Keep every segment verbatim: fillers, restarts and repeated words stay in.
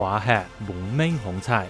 华夏文明风采。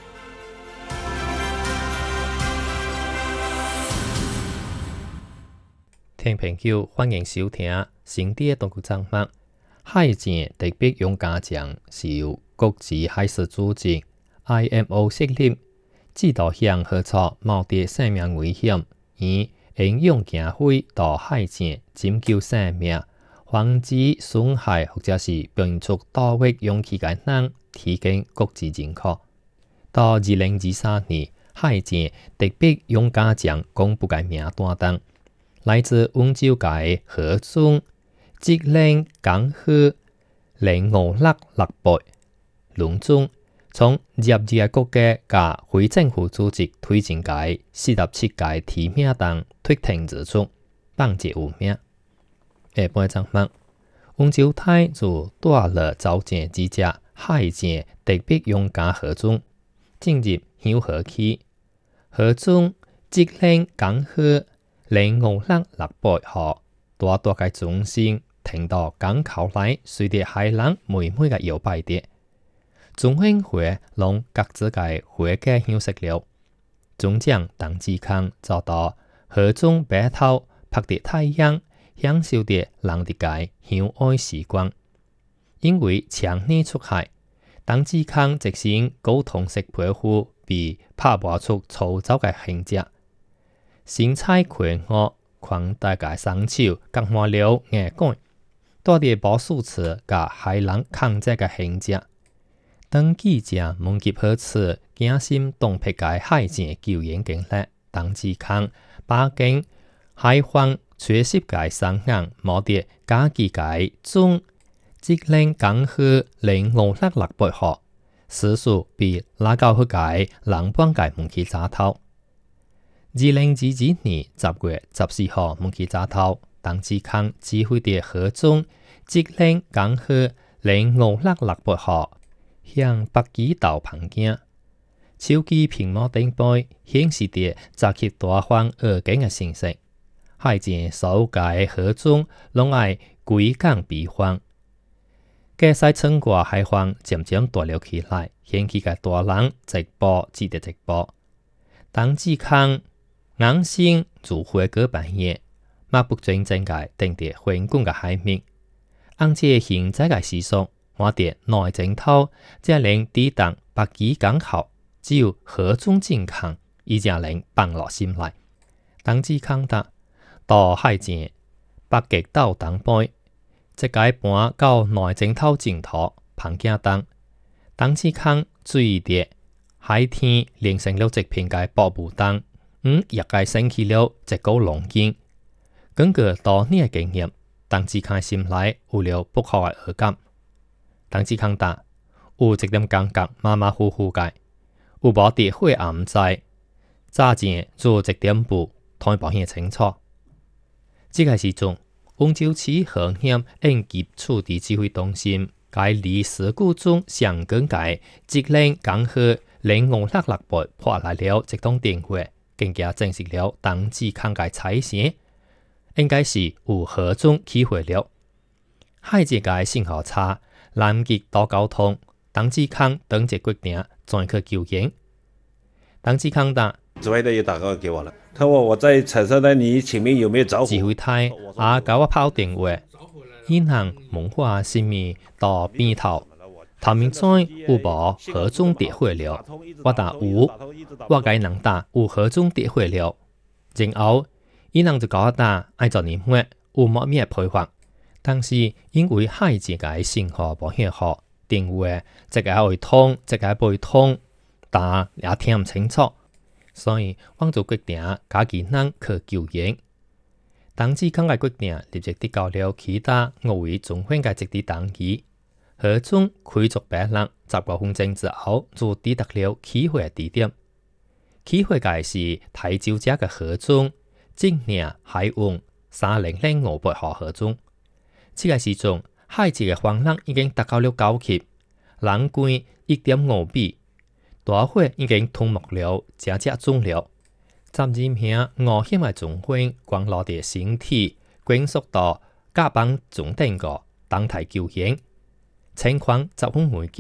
聽朋友歡迎收聽新啲嘅動物節目。海豚特別用家獎是由國際海事組織 I M O 設立，指導向合作冒着生命危險，以英勇行會到海豚拯救生命，防止損害或者是變出到位勇氣嘅人提供國際認可。到二零二三年，海豚特別用家獎公布嘅名單中，來自溫州界河中職領港河零五六六八龍中，從業業國家加非政府組織推薦嘅四十七個提名中脱穎而出，榜一有名。下半節目，溫州台就帶了召見之隻海豚特別用家河中進入香河區，河中職領港河零五六六八號大大嘅中心停到港口內，隨着海浪妹妹嘅搖擺碟，中興會讓各自嘅會嘅休息了。總長鄧志康走到河中白頭拍着太陽，享受着人哋嘅相愛時光。因為強烈出海，鄧志康即先溝通式皮膚被拍磨出粗糙嘅痕跡。身材魁梧、寬大嘅雙手夾滿了眼光，帶着保護詞甲海浪抗擊嘅痕跡。當記者問及何此驚心動魄嘅海豚救援經歷，鄧志康把經海防缺失嘅雙眼摸得家己嘅中職領港河零五六六八號，時速比拉高去嘅兩半嘅門氣閘頭。二零二二年十月十四號門氣閘頭，鄧志康指揮的河中職領港河零五六六八號向北極島旁行，手機屏幕頂背顯示着集起大方而景嘅信息。海豚所有嘅河中攏愛歸港避荒，加西穿過海荒漸漸大了起來，掀起嘅大浪直播指着直播。鄧志康硬性做回個半夜，默不轉睛嘅盯着混滾嘅海面，按照現在嘅時速，我哋內鏡頭才能抵達北極港口，只有河中健康，伊才能放落心來。鄧志康答：到海豚北極島東背，即個搬到內鏡頭鏡頭旁鏡當。鄧志康注意到海豚連成了一片嘅薄霧當。嗯，亦係升起了一個龍筋。根據多年嘅經驗，鄧志康心內有了不好嘅預感。鄧志康答：有一點感覺馬馬虎虎嘅，有無啲灰暗在，乍見做一點步，睇保險清楚。這個時陣，溫州市河險應急處置指揮中心該離事故中上更嘅職領港河零五六六八破來了一通電話。更加證實了鄧志康嘅猜想，應該是有河中起火了。海豚嘅信號差，南極島交通，鄧志康等隻決定再去救援。鄧志康答： 指揮隊也打電話給我了，他問我在彩色帶你前面有沒有着火？ 指揮台也給我跑電話，引行問話是咪到邊頭？頭面在有無河中跌火了？我答有，我該能答有河中跌火了。然後，伊人就講我答愛做年末有冇咩配合，但是因為海豚嘅信號無許好，電話一個會通，一個不會通，但也聽唔清楚，所以我就決定加技能去救援。鄧志康嘅決定立即得到了其他五位中分嘅直接登記。河中開足白浪，十個分鐘之後就抵達了起火地點。起火嘅是台州街嘅河中職領海運三零零五八號河中。這個時陣，海豚嘅風浪已經達到了高級，浪高一點五米，大火已經吞沒了整隻中了。十二名危險嘅中分光落地身體，龜速到甲板中頂個等待救援。情況十分危急，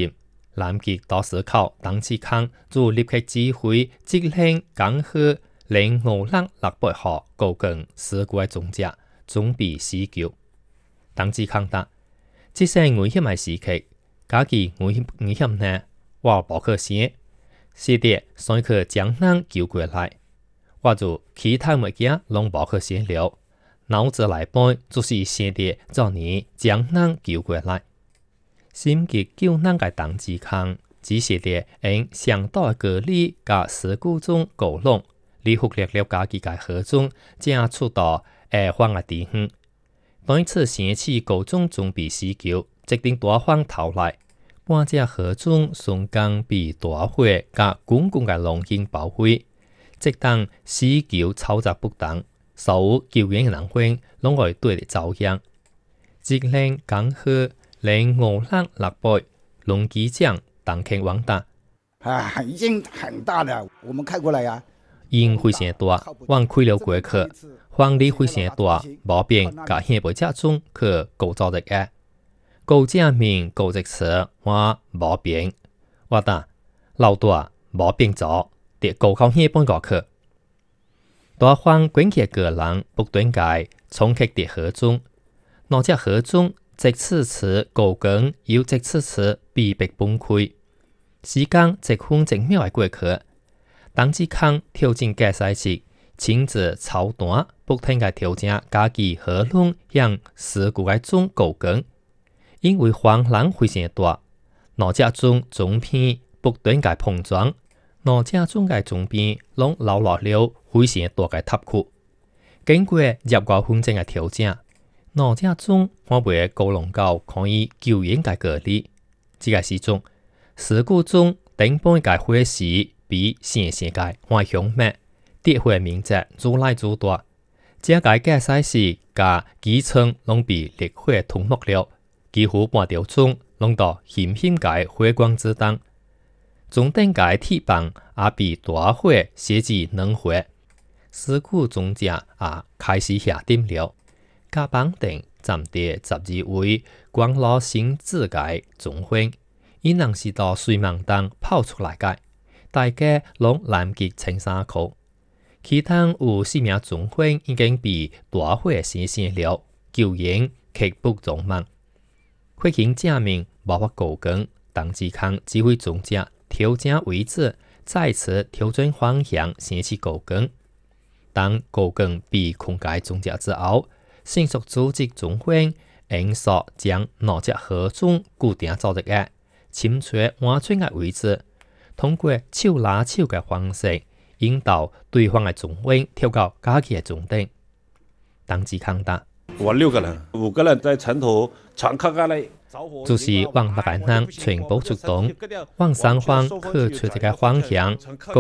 南極多思考鄧志康就立刻指揮即興講課零五六六八號高更事故嘅總者準備施救。鄧志康答：即些危險嘅時期，假期危險危險呢，我無可先，是的，先去將人救過來。我就其他物件攏無可先了，腦子內邊就是先的做你將人救過來。心急救人嘅鄧志康，只是的用上島嘅隔離甲事故中高攏，你忽略了家己嘅河中，正出到下方嘅地方。當一次掀起高中準備施救，即定大風頭來，半隻河中瞬間被大火甲滾滾嘅濃煙包圍，即當施救操作不當，所有救援嘅人員攏會對你遭殃。即令講課零五六六八龍機長當天往達， 啊，已經很大了，我們開過來呀。 因非常大，往開了過去，風力非常大，無變甲現背車中去高造的嘅，高正面高直車我無變，我答老大無變咗，跌高靠現半過去。大風捲起個人不斷界衝擊跌河中，那隻河中直刺刺高更有直刺刺被迫崩潰，時間即分即秒嘅過去。鄧志康調整駕駛器，親自操舵，不停嘅調整家己河路向事故嘅中高更，因為風浪非常大，那隻中中片不斷嘅碰撞，那隻中嘅中邊攏流落了非常大嘅塌窟。經過入過分鐘嘅調整，那隻中我為高龍高可以救援嘅隔離。這個時中事故中頂半嘅火勢比先先界還凶猛，跌火面積愈來愈大，這個駕駛時甲機艙攏被烈火吞沒了，幾乎半條鐘攏到險險界火光之中，中頂界鐵棒也被大火燒至兩火，事故中者也開始下點了，甲板頂暫地十二位光羅星子界中火，伊能是到水網當跑出來嘅。大家攏南極青衫褲，其他有四名中火已經被大火燒死了，救援刻不容緩。火警正面無法高更，鄧志康指揮總者調整位置，再次調整方向，先去高更。當高更被困解總者之後，迅速組織中火，引索將那隻河中固定做的嘅，清楚安全嘅位置。通過手拉手嘅方式，引導對方嘅中火跳到家己嘅中頂。鄧志康答： 我六個人，五個人在船頭全靠下來， 就是往六個人全部出動，往上方去出這個方向。